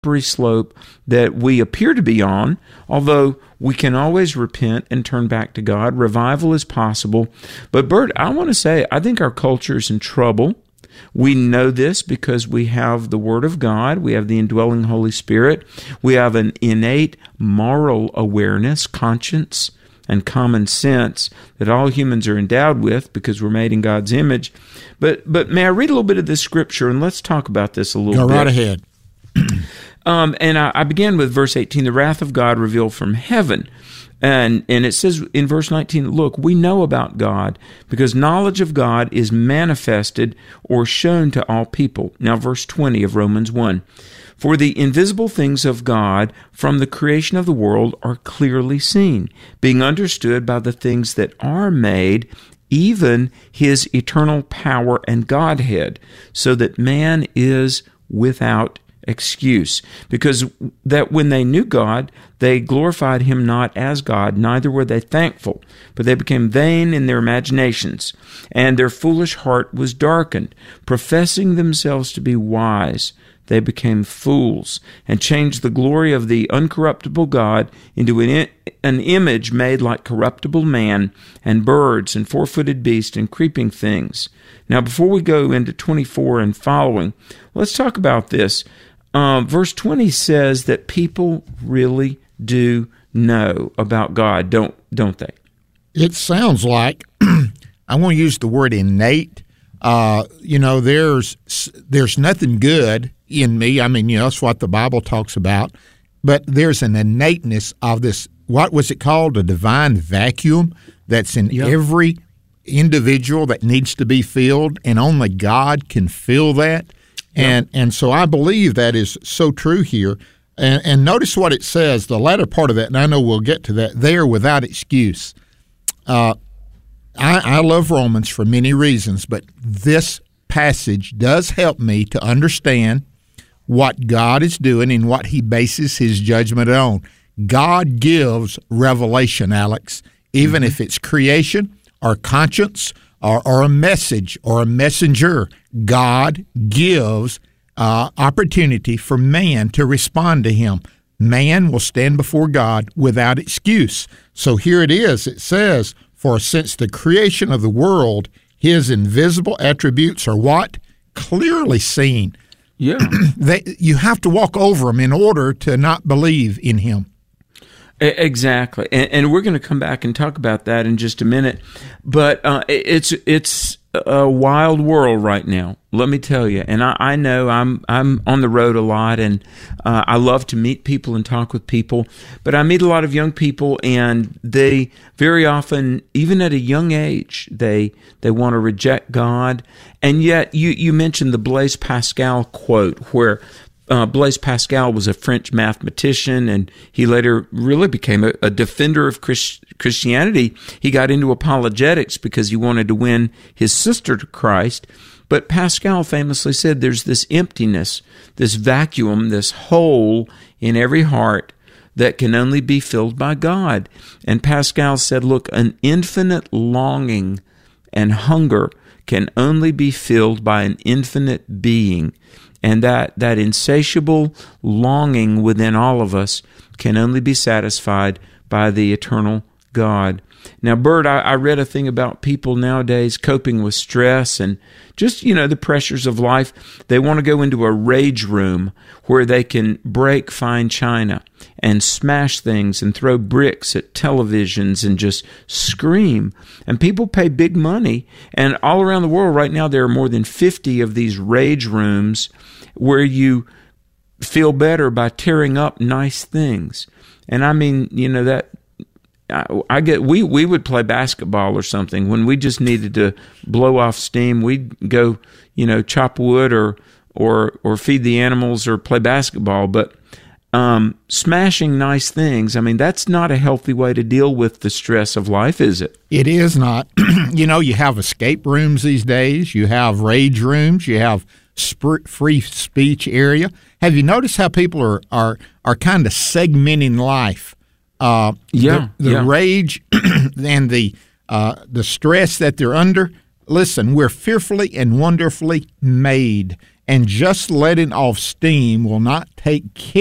slippery slope that we appear to be on, although we can always repent and turn back to God. Revival is possible. But Bert, I want to say, I think our culture is in trouble. We know this because we have the Word of God, we have the indwelling Holy Spirit, we have an innate moral awareness, conscience, and common sense that all humans are endowed with because we're made in God's image. But may I read a little bit of this scripture, and let's talk about this a little bit. Go right ahead. And I began with verse 18, the wrath of God revealed from heaven. And it says in verse 19, look, we know about God because knowledge of God is manifested or shown to all people. Now, verse 20 of Romans 1. For the invisible things of God from the creation of the world are clearly seen, being understood by the things that are made, even His eternal power and Godhead, so that man is without excuse. Because that when they knew God, they glorified Him not as God, neither were they thankful, but they became vain in their imaginations, and their foolish heart was darkened. Professing themselves to be wise, they became fools, and changed the glory of the uncorruptible God into an image made like corruptible man, and birds, and four-footed beasts, and creeping things. Now, before we go into 24 and following, let's talk about this. Verse 20 says that people really do know about God, don't they? It sounds like, I want to use the word innate. There's nothing good in me. I mean, that's what the Bible talks about. But there's an innateness of this, what was it called? A divine vacuum that's in every individual that needs to be filled, and only God can fill that. And so I believe that is so true here. And notice what it says, the latter part of that, and I know we'll get to that, they are without excuse. I love Romans for many reasons, but this passage does help me to understand what God is doing and what He bases His judgment on. God gives revelation, Alex, even if it's creation or conscience or a message or a messenger. God gives opportunity for man to respond to Him. Man will stand before God without excuse. So here it is. It says, for since the creation of the world, His invisible attributes are what? Clearly seen. Yeah. You have to walk over them in order to not believe in Him. Exactly. And we're going to come back and talk about that in just a minute. But it's a wild world right now, let me tell you. And I know I'm on the road a lot, and I love to meet people and talk with people. But I meet a lot of young people, and they very often, even at a young age, they want to reject God. And yet, you mentioned the Blaise Pascal quote, where Blaise Pascal was a French mathematician, and he later really became a defender of Christianity. He got into apologetics because he wanted to win his sister to Christ. But Pascal famously said there's this emptiness, this vacuum, this hole in every heart that can only be filled by God. And Pascal said, look, an infinite longing and hunger can only be filled by an infinite being. And that insatiable longing within all of us can only be satisfied by the eternal God. Now, Bert, I read a thing about people nowadays coping with stress and just, the pressures of life. They want to go into a rage room where they can break fine china and smash things and throw bricks at televisions and just scream. And people pay big money. And all around the world right now, there are more than 50 of these rage rooms where you feel better by tearing up nice things. And I mean, that we would play basketball or something when we just needed to blow off steam. We'd go, chop wood or feed the animals or play basketball. But smashing nice things, I mean, that's not a healthy way to deal with the stress of life, is it? It is not. You have escape rooms these days. You have rage rooms. You have free speech area. Have you noticed how people are kind of segmenting life? The rage and the stress that they're under. Listen, we're fearfully and wonderfully made, and just letting off steam will not take care